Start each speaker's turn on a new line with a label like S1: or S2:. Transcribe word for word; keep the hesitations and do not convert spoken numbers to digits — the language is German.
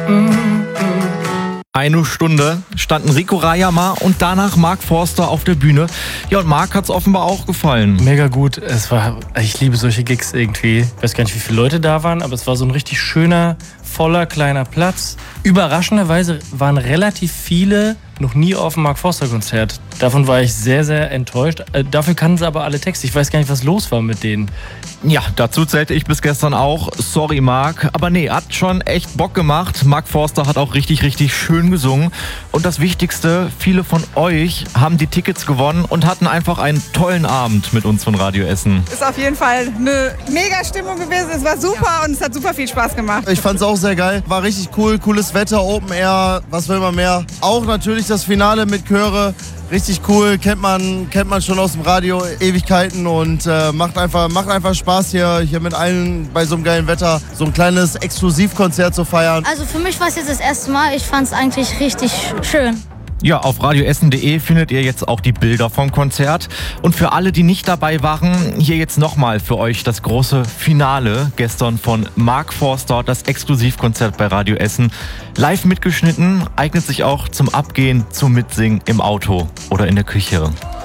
S1: Eine Stunde standen Rico Rayama und danach Mark Forster auf der Bühne. Ja, und Mark hat's offenbar auch gefallen.
S2: Mega gut. Es war, ich liebe solche Gigs irgendwie. Ich weiß gar nicht, wie viele Leute da waren, aber es war so ein richtig schöner, voller, kleiner Platz. Überraschenderweise waren relativ viele noch nie auf dem Mark Forster Konzert. Davon war ich sehr, sehr enttäuscht. Äh, dafür kannten sie aber alle Texte. Ich weiß gar nicht, was los war mit denen.
S1: Ja, dazu zählte ich bis gestern auch. Sorry, Mark. Aber nee, hat schon echt Bock gemacht. Mark Forster hat auch richtig, richtig schön gesungen. Und das Wichtigste, viele von euch haben die Tickets gewonnen und hatten einfach einen tollen Abend mit uns von Radio Essen.
S3: Ist auf jeden Fall eine mega Stimmung gewesen. Es war super und es hat super viel Spaß gemacht.
S4: Ich fand's auch sehr geil. War richtig cool. Cooles Wetter, Open Air. Was will man mehr? Auch natürlich das Finale mit Chöre. Richtig cool, kennt man, kennt man schon aus dem Radio Ewigkeiten und äh, macht, einfach, macht einfach Spaß hier, hier mit allen bei so einem geilen Wetter so ein kleines Exklusivkonzert zu feiern.
S5: Also für mich war es jetzt das erste Mal, ich fand es eigentlich richtig schön.
S1: Ja, auf radioessen punkt de findet ihr jetzt auch die Bilder vom Konzert. Und für alle, die nicht dabei waren, hier jetzt nochmal für euch das große Finale gestern von Mark Forster, das Exklusivkonzert bei Radio Essen. Live mitgeschnitten, eignet sich auch zum Abgehen, zum Mitsingen im Auto oder in der Küche.